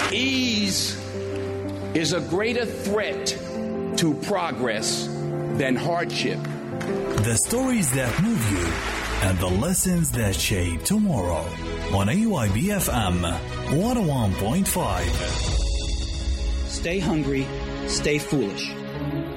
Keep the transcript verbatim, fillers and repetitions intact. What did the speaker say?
Ease is a greater threat to progress than hardship. The stories that move you and the lessons that shape tomorrow on A Y B F M one oh one point five. Stay hungry, stay foolish.